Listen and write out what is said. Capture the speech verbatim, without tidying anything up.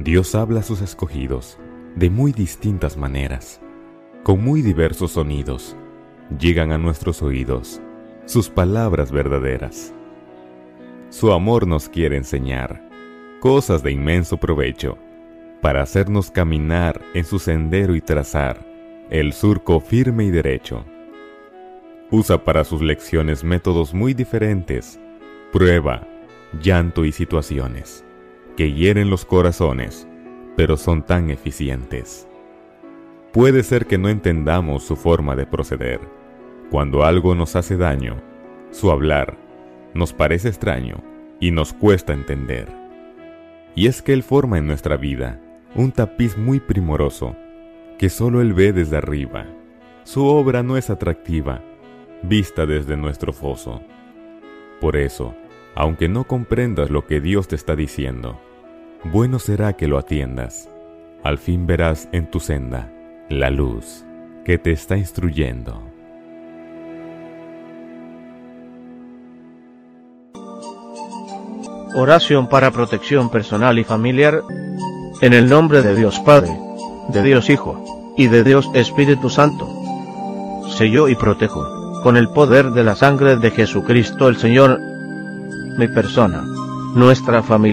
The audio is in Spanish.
Dios habla a sus escogidos de muy distintas maneras, con muy diversos sonidos. Llegan a nuestros oídos sus palabras verdaderas. Su amor nos quiere enseñar cosas de inmenso provecho, para hacernos caminar en su sendero y trazar el surco firme y derecho. Usa para sus lecciones métodos muy diferentes, prueba, llanto y situaciones, que hieren los corazones, pero son tan eficientes. Puede ser que no entendamos su forma de proceder. Cuando algo nos hace daño, su hablar nos parece extraño y nos cuesta entender. Y es que Él forma en nuestra vida un tapiz muy primoroso, que solo Él ve desde arriba. Su obra no es atractiva, vista desde nuestro foso. Por eso, aunque no comprendas lo que Dios te está diciendo, bueno será que lo atiendas. Al fin verás en tu senda la luz que te está instruyendo. Oración para protección personal y familiar. En el nombre de Dios Padre, de Dios Hijo, y de Dios Espíritu Santo. Sello y protejo, con el poder de la sangre de Jesucristo el Señor, mi persona, nuestra familia.